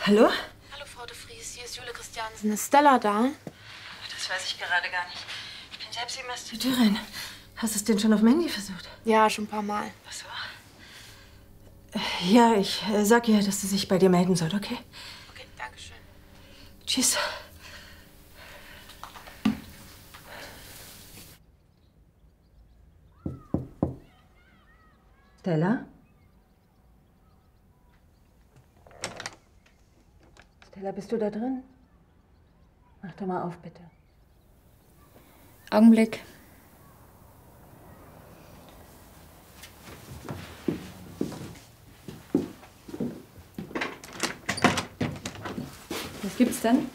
Hallo? Hallo, Frau de Vries, hier ist Jule Christiansen. Ist Stella da? Das weiß ich gerade gar nicht. Ich bin selbst eben erst zur Tür rein. Hast du es denn schon auf dem Handy versucht? Ja, schon ein paar Mal. Ach so. Ja, ich sag ihr, dass sie sich bei dir melden soll, okay? Okay, danke schön. Tschüss. Stella? Stella, bist du da drin? Mach doch mal auf, bitte. Augenblick. Was gibt's denn?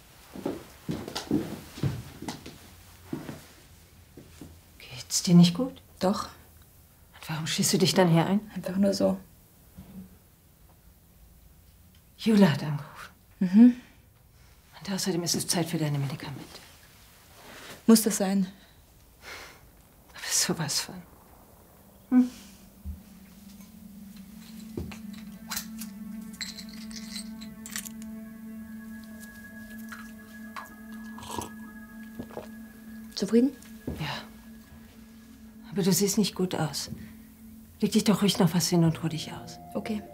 Geht's dir nicht gut? Doch, Und warum schießt du dich dann hier ein? einfach nur so. Jule hat angerufen. Mhm. Und außerdem ist es Zeit für deine Medikamente. Muss das sein? Aber sowas von. Zufrieden? Ja. Aber du siehst nicht gut aus. Leg dich doch ruhig noch was hin und ruh dich aus. Okay.